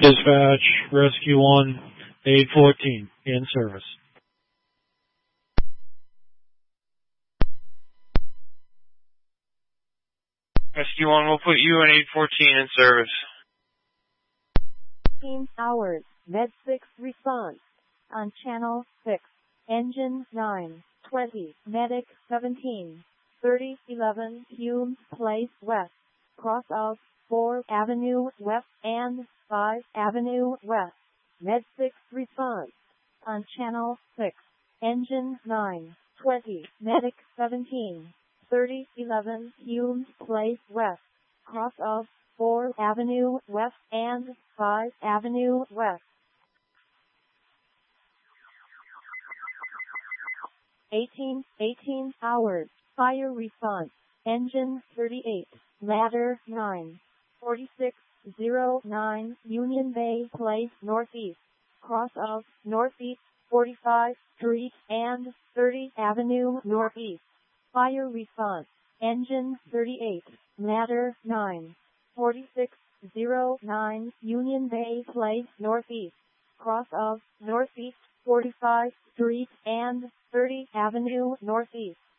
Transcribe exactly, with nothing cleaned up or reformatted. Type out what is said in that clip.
Dispatch, Rescue one, eight fourteen, in service. Rescue one, we'll put you in eight fourteen in service. fifteen hours, Med six response. On Channel six, Engine nine, twenty, Medic seventeen, thirty eleven Humes Place West, cross of fourth Avenue West and fifth Avenue West. Med six response. On Channel six, Engine nine, twenty, Medic seventeen, thirty eleven Humes Place West, cross of fourth Avenue West and fifth Avenue West. eighteen, eighteen hours, fire response, Engine thirty-eight, Ladder nine, forty-six oh nine Union Bay Place Northeast, cross of Northeast forty-fifth Street and thirtieth Avenue Northeast. Fire response, Engine thirty-eight, Ladder nine, forty-six oh nine Union Bay Place Northeast, cross of Northeast forty-fifth Street and thirtieth Avenue Northeast.